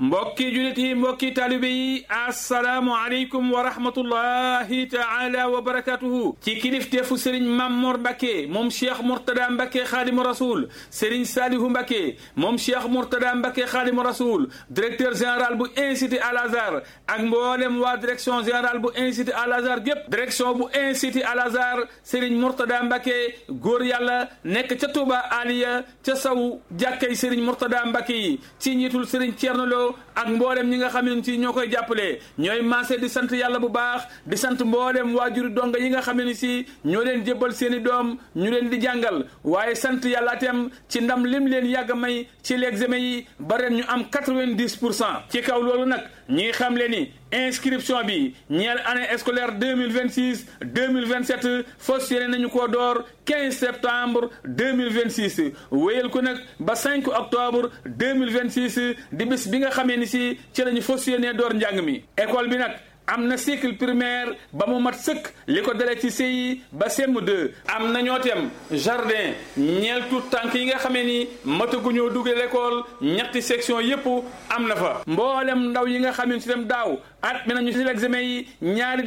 mbokki julit yi mbokki taalibe yi assalaamu aleykum wa rahmatullahi taala wa barakatuhu ci kilifteefu sëriñ Mamor Mbacke moom Cheikh Mourtada Mbacke Khadimu Rasoul sëriñ Salihu Mbacke moom Cheikh Mourtada Mbacke Khadimu Rasoul directeur général bu Institut Al Azhar ak mboolem waa direction générale bu Institut Al Azhar gépp direction bu Institut Al Azhar sëriñ Mourtada Mbacke góor yàlla nekk ca Touba Aliya ca saw jàkkay sëriñ Mourtada Mbacke yi ci njiitul sëriñ Thierno Lo ak mboolem ñi nga xam ne ci ñoo koy jàppale ñooy maase di sant yàlla bu baax di sant mboolem waajuri donga yi nga xam ne si ñoo leen jébbal seeni doom ñu leen di jàngal waaye sant yàlla itam ci ndam lim leen yàgg may ci l'examen yi ba ren ñu am 90% ci kaw loolu nag ñi ngi xam le ni inscription bi ñeel année scolaire 2026 2027 fas yéene nañu koo door 15 septembre 2026 wéyal ko nag ba 5 octobre 2026 di bis bi nga xamee ni si ci lañu fas yéene door njàng mi école bi nag am na cycle primaire ba mu mat sëkk li ko dalee ci CI ba CM2 am na ñooteem jardin ñeel tout tànk yi nga xamee ni mataguñoo duggee l'école ñetti section yépp am na fa mboolem ndaw yi nga xamee ni si dem daaw at mi nañu si l'examen yi ñaari